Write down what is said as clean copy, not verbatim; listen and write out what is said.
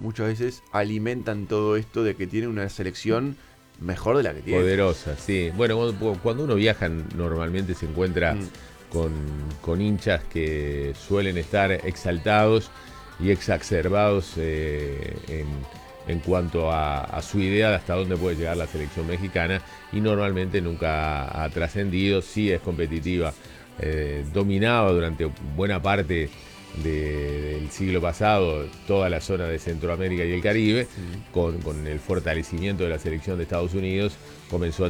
muchas veces alimentan todo esto de que tiene una selección mejor de la que tiene. Poderosa, sí. Bueno, cuando uno viaja normalmente se encuentra Mm. con hinchas que suelen estar exaltados y exacerbados en cuanto a su idea de hasta dónde puede llegar la selección mexicana, y normalmente nunca ha trascendido. Sí es competitiva, dominaba durante buena parte del siglo pasado toda la zona de Centroamérica y el Caribe. Sí. Con el fortalecimiento de la selección de Estados Unidos comenzó a